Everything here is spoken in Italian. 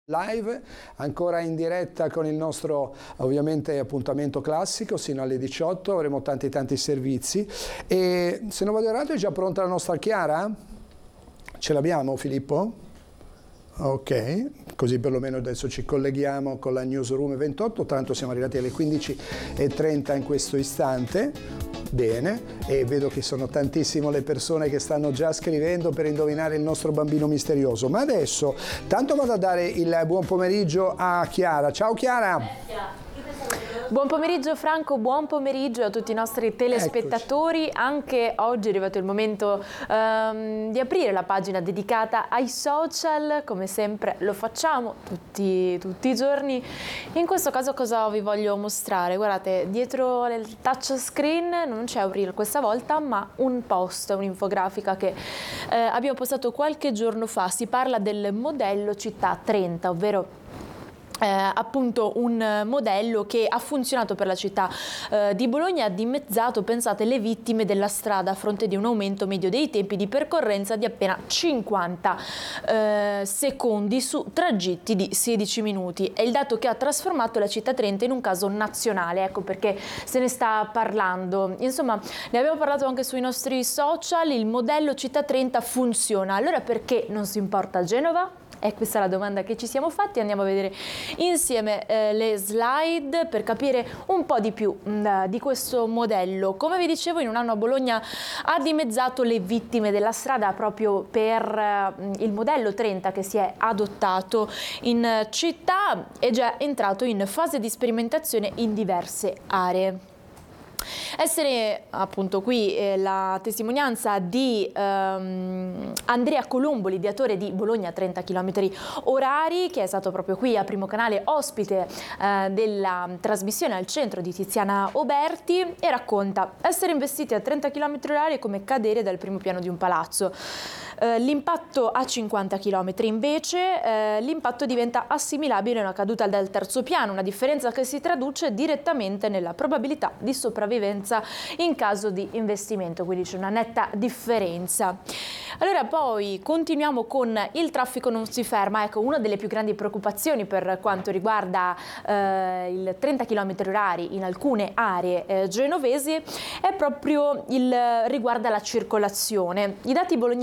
Live, ancora in diretta con il nostro ovviamente appuntamento classico sino alle 18, avremo tanti servizi e se non vado errato è già pronta la nostra Chiara? Ce l'abbiamo Filippo? Ok, così perlomeno adesso ci colleghiamo con la Newsroom 28, tanto siamo arrivati alle 15:30 in questo istante. Bene, e vedo che sono tantissime le persone che stanno già scrivendo per indovinare il nostro bambino misterioso. Ma adesso, tanto vado a dare il buon pomeriggio a Chiara. Ciao Chiara! Buon pomeriggio Franco, buon pomeriggio a tutti i nostri telespettatori. Eccoci. Anche oggi è arrivato il momento di aprire la pagina dedicata ai social, come sempre lo facciamo tutti i giorni. In questo caso cosa vi voglio mostrare? Guardate, dietro il touchscreen non c'è un reel questa volta, ma un post, un'infografica che abbiamo postato qualche giorno fa. Si parla del modello Città 30, ovvero appunto un modello che ha funzionato per la città di Bologna, ha dimezzato, pensate, le vittime della strada a fronte di un aumento medio dei tempi di percorrenza di appena 50 secondi su tragitti di 16 minuti. È il dato che ha trasformato la città 30 in un caso nazionale, ecco perché se ne sta parlando. Insomma, ne abbiamo parlato anche sui nostri social, il modello Città 30 funziona. Allora perché non si importa a Genova? E questa è la domanda che ci siamo fatti. Andiamo a vedere insieme le slide per capire un po' di più di questo modello. Come vi dicevo, in un anno a Bologna ha dimezzato le vittime della strada proprio per il modello 30 che si è adottato in città, è già entrato in fase di sperimentazione in diverse aree. Essere appunto qui la testimonianza di Andrea Colombo, l'ideatore di Bologna 30 km/h, che è stato proprio qui a Primo Canale ospite della trasmissione Al centro di Tiziana Oberti, e racconta: essere investiti a 30 km/h è come cadere dal primo piano di un palazzo. L'impatto a 50 km invece l'impatto diventa assimilabile a una caduta dal terzo piano, una differenza che si traduce direttamente nella probabilità di sopravvivenza in caso di investimento, quindi c'è una netta differenza. Allora poi continuiamo con il traffico non si ferma. Ecco, una delle più grandi preoccupazioni per quanto riguarda il 30 km/h in alcune aree genovesi è proprio riguarda la circolazione. I dati bolognesi